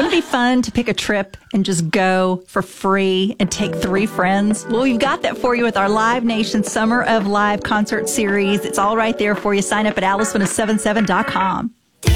Wouldn't it be fun to pick a trip and just go for free and take 3 friends? Well, we've got that for you with our Live Nation Summer of Live concert series. It's all right there for you. Sign up at alice1077.com.